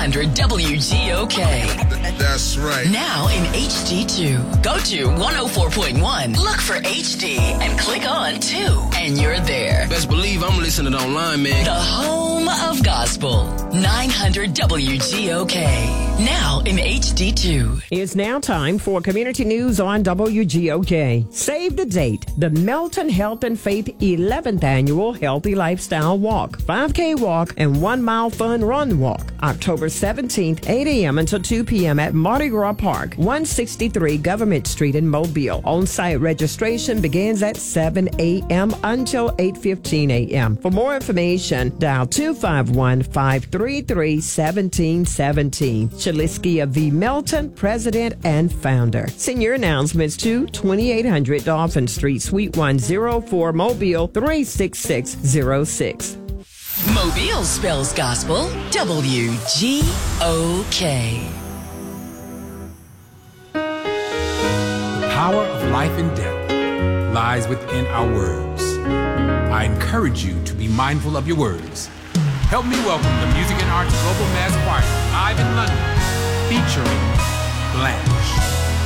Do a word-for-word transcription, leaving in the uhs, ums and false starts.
hundred W G O K. That's right. Now in H D two. Go to one oh four point one. Look for H D and click on two. And you're there. Best believe I'm listening online, man. The home of gospel. nine hundred W G O K. Now in H D two. It's now time for community news on W G O K. Save the date. The Melton Health and Faith eleventh Annual Healthy Lifestyle Walk, five K Walk, and one mile Fun Run Walk. October seventeenth, eight a.m. until two p.m. at Mardi Gras Park, one sixty-three Government Street in Mobile. On-site registration begins at seven a.m. until eight fifteen a.m. For more information, dial two five one, five three three, one seven one seven. Shaliskia V. Melton, President and Founder. Senior announcements to twenty-eight hundred Dolphin Street, Suite one oh four, Mobile, three six six zero six. Mobile spells gospel. W G O K. The power of life and death lies within our words. I encourage you to be mindful of your words. Help me welcome the Music and Arts Global Mass Choir live in London, featuring Blanche.